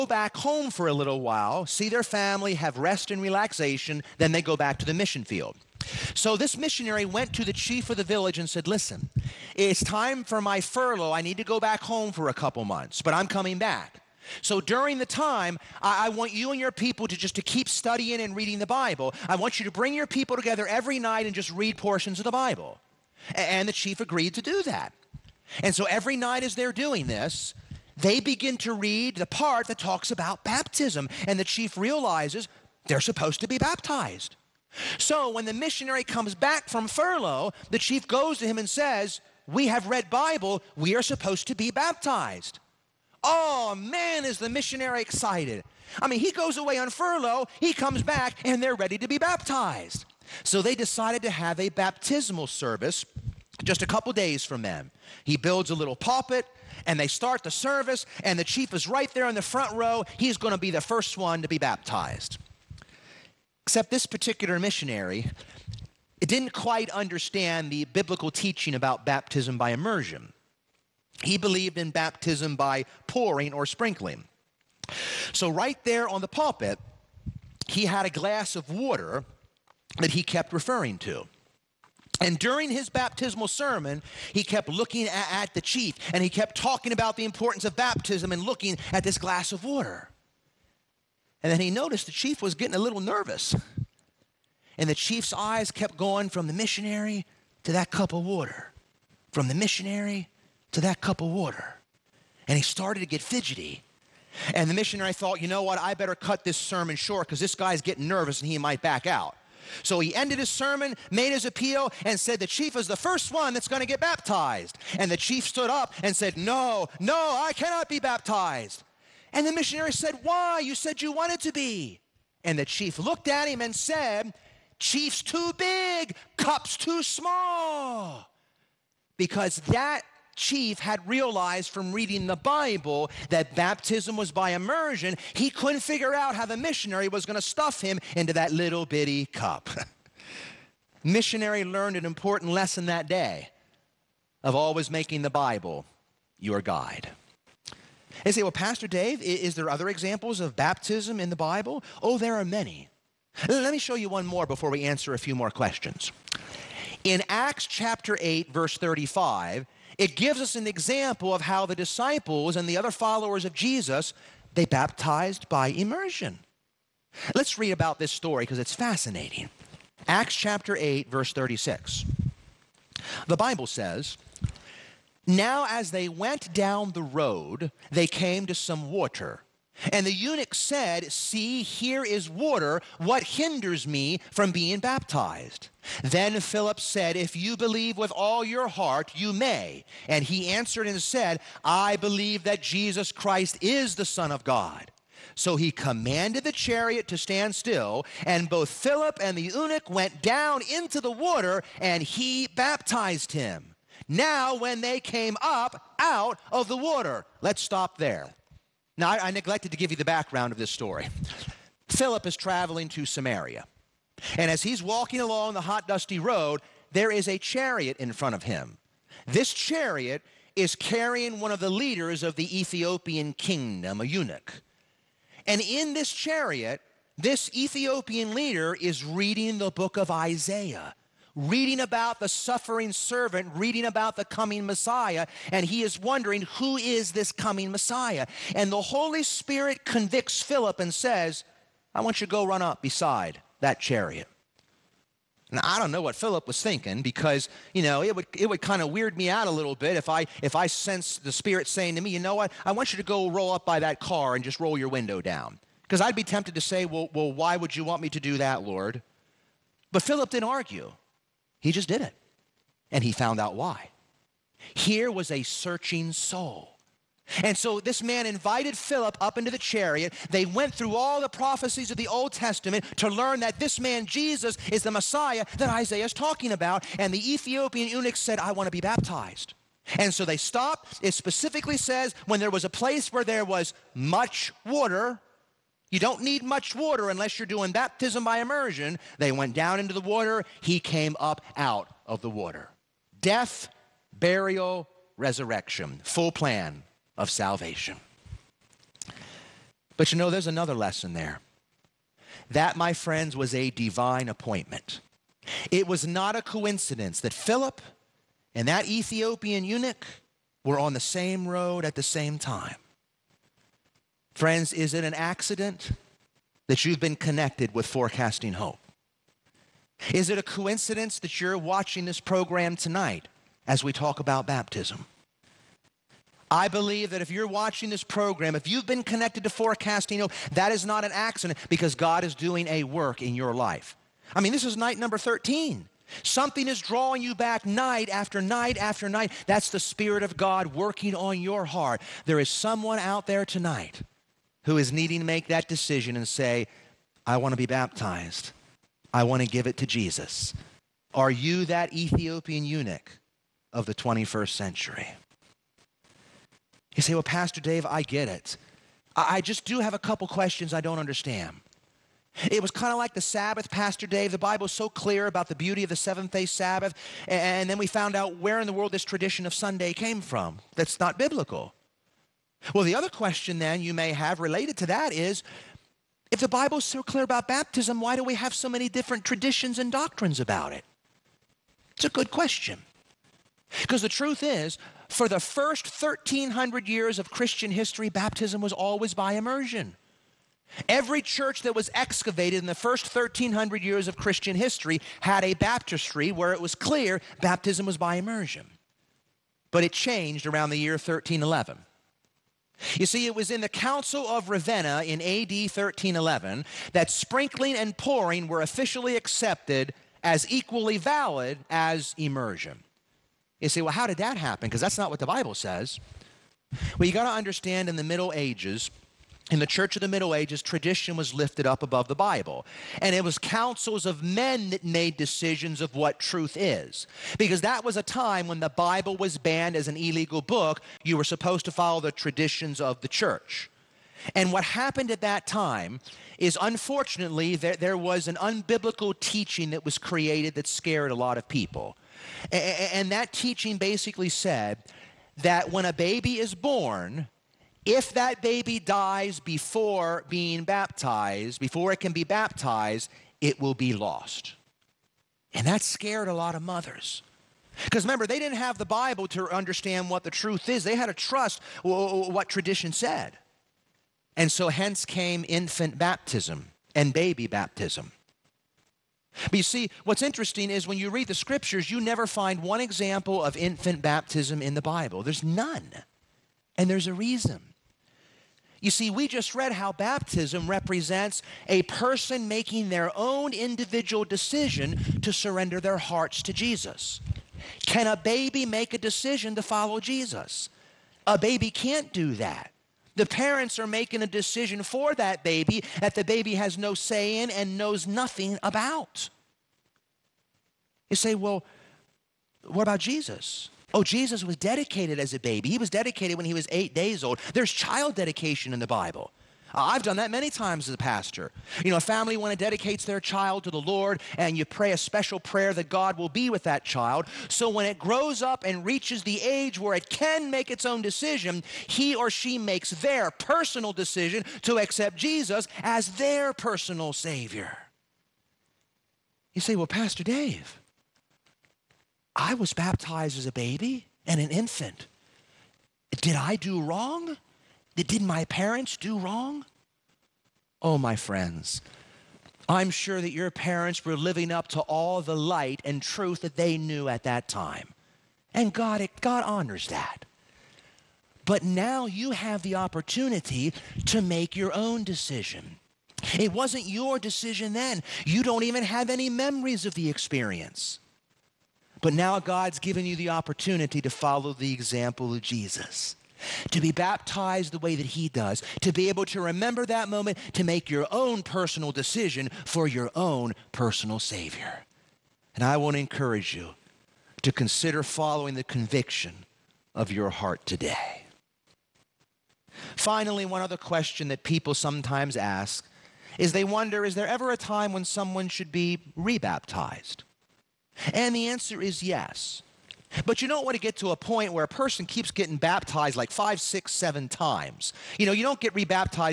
go back home for a little while, see their family, have rest and relaxation, then they go back to the mission field. So this missionary went to the chief of the village and said, listen, it's time for my furlough. I need to go back home for a couple months, but I'm coming back. So during the time, I want you and your people to keep studying and reading the Bible. I want you to bring your people together every night and just read portions of the Bible. And the chief agreed to do that. And so every night as they're doing this, they begin to read the part that talks about baptism. And the chief realizes they're supposed to be baptized. So when the missionary comes back from furlough, the chief goes to him and says, we have read Bible, we are supposed to be baptized. Oh man, is the missionary excited. I mean, he goes away on furlough, he comes back, and they're ready to be baptized. So they decided to have a baptismal service just a couple days from them. He builds a little pulpit, and they start the service, and the chief is right there in the front row. He's going to be the first one to be baptized. Except this particular missionary, it didn't quite understand the biblical teaching about baptism by immersion. He believed in baptism by pouring or sprinkling. So right there on the pulpit, he had a glass of water that he kept referring to. And during his baptismal sermon, he kept looking at the chief, and he kept talking about the importance of baptism and looking at this glass of water. And then he noticed the chief was getting a little nervous. And the chief's eyes kept going from the missionary to that cup of water, from the missionary to that cup of water. And he started to get fidgety. And the missionary thought, you know what, I better cut this sermon short because this guy's getting nervous and he might back out. So he ended his sermon, made his appeal, and said the chief is the first one that's going to get baptized. And the chief stood up and said, no, I cannot be baptized. And the missionary said, why? You said you wanted to be. And the chief looked at him and said, chief's too big, cup's too small. Because that chief had realized from reading the Bible that baptism was by immersion. He couldn't figure out how the missionary was going to stuff him into that little bitty cup. Missionary learned an important lesson that day of always making the Bible your guide. They say, well, Pastor Dave, is there other examples of baptism in the Bible? Oh, there are many. Let me show you one more before we answer a few more questions. In Acts chapter 8, verse 35, it gives us an example of how the disciples and the other followers of Jesus, they baptized by immersion. Let's read about this story because it's fascinating. Acts chapter 8, verse 36. The Bible says, now as they went down the road, they came to some water. And the eunuch said, see, here is water. What hinders me from being baptized? Then Philip said, if you believe with all your heart, you may. And he answered and said, I believe that Jesus Christ is the Son of God. So he commanded the chariot to stand still, and both Philip and the eunuch went down into the water, and he baptized him. Now when they came up out of the water. Let's stop there. Now, I neglected to give you the background of this story. Philip is traveling to Samaria. And as he's walking along the hot, dusty road, there is a chariot in front of him. This chariot is carrying one of the leaders of the Ethiopian kingdom, a eunuch. And in this chariot, this Ethiopian leader is reading the book of Isaiah, reading about the suffering servant, reading about the coming Messiah, and he is wondering, who is this coming Messiah? And the Holy Spirit convicts Philip and says, I want you to go run up beside that chariot. Now, I don't know what Philip was thinking because, it would kind of weird me out a little bit if I sense the Spirit saying to me, you know what, I want you to go roll up by that car and just roll your window down. Because I'd be tempted to say, well, why would you want me to do that, Lord? But Philip didn't argue. He just did it. And he found out why. Here was a searching soul. And so this man invited Philip up into the chariot. They went through all the prophecies of the Old Testament to learn that this man, Jesus, is the Messiah that Isaiah is talking about. And the Ethiopian eunuch said, I want to be baptized. And so they stopped. It specifically says when there was a place where there was much water. You don't need much water unless you're doing baptism by immersion. They went down into the water. He came up out of the water. Death, burial, resurrection. Full plan of salvation. But there's another lesson there. That, my friends, was a divine appointment. It was not a coincidence that Philip and that Ethiopian eunuch were on the same road at the same time. Friends, is it an accident that you've been connected with Forecasting Hope? Is it a coincidence that you're watching this program tonight as we talk about baptism? I believe that if you're watching this program, if you've been connected to Forecasting Hope, that is not an accident, because God is doing a work in your life. I mean, this is night number 13. Something is drawing you back night after night after night. That's the Spirit of God working on your heart. There is someone out there tonight who is needing to make that decision and say, I want to be baptized. I want to give it to Jesus. Are you that Ethiopian eunuch of the 21st century? You say, well, Pastor Dave, I get it. I just do have a couple questions I don't understand. It was kind of like the Sabbath, Pastor Dave. The Bible is so clear about the beauty of the seventh-day Sabbath, and then we found out where in the world this tradition of Sunday came from. That's not biblical. Well, the other question then you may have related to that is, if the Bible is so clear about baptism, why do we have so many different traditions and doctrines about it? It's a good question. Because the truth is, for the first 1,300 years of Christian history, baptism was always by immersion. Every church that was excavated in the first 1,300 years of Christian history had a baptistry where it was clear baptism was by immersion. But it changed around the year 1311. You see, it was in the Council of Ravenna in AD 1311 that sprinkling and pouring were officially accepted as equally valid as immersion. You say, well, how did that happen? Because that's not what the Bible says. Well, you got to understand, in the Middle Ages, in the church of the Middle Ages, tradition was lifted up above the Bible. And it was councils of men that made decisions of what truth is. Because that was a time when the Bible was banned as an illegal book. You were supposed to follow the traditions of the church. And what happened at that time is, unfortunately, there was an unbiblical teaching that was created that scared a lot of people. And that teaching basically said that when a baby is born, if that baby dies before being baptized, before it can be baptized, it will be lost. And that scared a lot of mothers. Because remember, they didn't have the Bible to understand what the truth is. They had to trust what tradition said. And so hence came infant baptism and baby baptism. But you see, what's interesting is when you read the scriptures, you never find one example of infant baptism in the Bible. There's none. And there's a reason. You see, we just read how baptism represents a person making their own individual decision to surrender their hearts to Jesus. Can a baby make a decision to follow Jesus? A baby can't do that. The parents are making a decision for that baby that the baby has no say in and knows nothing about. You say, well, what about Jesus? Oh, Jesus was dedicated as a baby. He was dedicated when he was 8 days old. There's child dedication in the Bible. I've done that many times as a pastor. You know, a family, when it dedicates their child to the Lord, and you pray a special prayer that God will be with that child, so when it grows up and reaches the age where it can make its own decision, he or she makes their personal decision to accept Jesus as their personal Savior. You say, well, Pastor Dave, I was baptized as a baby and an infant. Did I do wrong? Did my parents do wrong? Oh, my friends, I'm sure that your parents were living up to all the light and truth that they knew at that time. And God honors that. But now you have the opportunity to make your own decision. It wasn't your decision then. You don't even have any memories of the experience. But now God's given you the opportunity to follow the example of Jesus, to be baptized the way that he does, to be able to remember that moment, to make your own personal decision for your own personal Savior. And I want to encourage you to consider following the conviction of your heart today. Finally, one other question that people sometimes ask is they wonder, is there ever a time when someone should be rebaptized? And the answer is yes. But you don't want to get to a point where a person keeps getting baptized like 5, 6, 7 times. You know, you don't get rebaptized